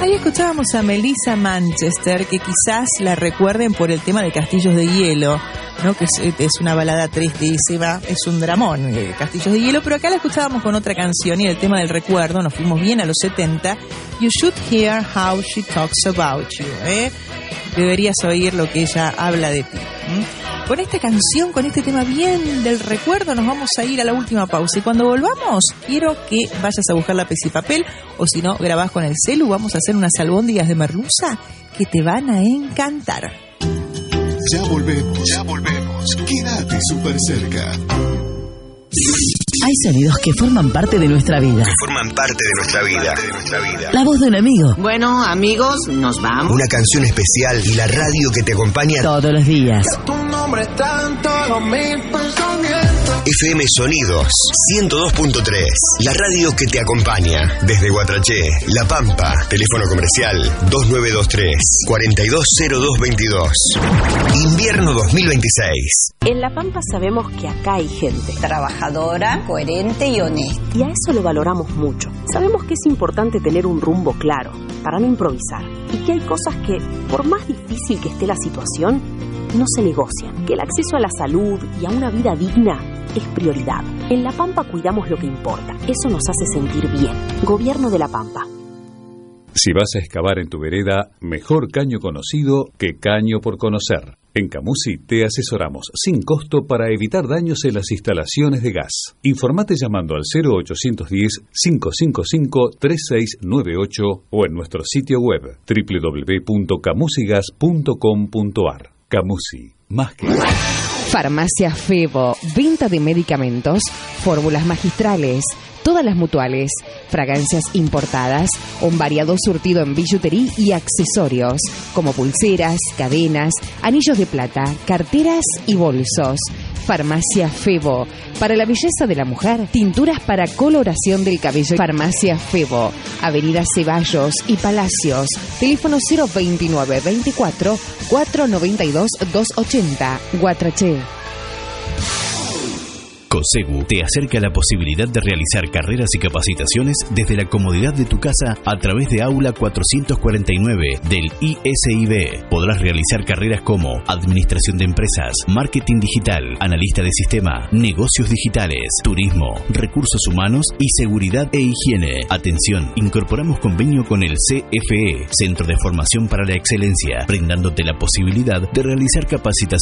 Ahí escuchábamos a Melissa Manchester, que quizás la recuerden por el tema de Castillos de Hielo, ¿no? Que es una balada tristísima, es un dramón, Castillos de Hielo, pero acá la escuchábamos con otra canción y el tema del recuerdo, nos fuimos bien a los 70, You Should Hear How She Talks About You, Deberías oír lo que ella habla de ti. Con esta canción, con este tema bien del recuerdo, nos vamos a ir a la última pausa. Y cuando volvamos, quiero que vayas a buscar lápiz y papel, o si no, grabás con el celu. Vamos a hacer unas albóndigas de merluza que te van a encantar. Ya volvemos. Quédate súper cerca. Hay sonidos que forman parte de nuestra vida. La voz de un amigo. Bueno, amigos, nos vamos. Una canción especial y la radio que te acompaña todos los días. Tu nombre está en todos mis pensamientos. FM Sonidos 102.3. La radio que te acompaña desde Guatraché, La Pampa. Teléfono comercial 2923-420222. Invierno 2026. En La Pampa sabemos que acá hay gente trabajadora, coherente y honesta. Y a eso lo valoramos mucho. Sabemos que es importante tener un rumbo claro para no improvisar. Y que hay cosas que, por más difícil que esté la situación, no se negocian. Que el acceso a la salud y a una vida digna es prioridad. En La Pampa cuidamos lo que importa. Eso nos hace sentir bien. Gobierno de La Pampa. Si vas a excavar en tu vereda, mejor caño conocido que caño por conocer. En Camusi te asesoramos sin costo para evitar daños en las instalaciones de gas. Informate llamando al 0810-555-3698 o en nuestro sitio web www.camusigas.com.ar. Camusi, más que... Farmacia Febo, venta de medicamentos, fórmulas magistrales, todas las mutuales, fragancias importadas, un variado surtido en billutería y accesorios, como pulseras, cadenas, anillos de plata, carteras y bolsos. Farmacia Febo, para la belleza de la mujer, tinturas para coloración del cabello. Farmacia Febo, Avenida Ceballos y Palacios, teléfono 029 24 492 280, Guatraché. COSEGU te acerca la posibilidad de realizar carreras y capacitaciones desde la comodidad de tu casa a través de Aula 449 del ISIB. Podrás realizar carreras como Administración de Empresas, Marketing Digital, Analista de Sistema, Negocios Digitales, Turismo, Recursos Humanos y Seguridad e Higiene. Atención, incorporamos convenio con el CFE, Centro de Formación para la Excelencia, brindándote la posibilidad de realizar capacitación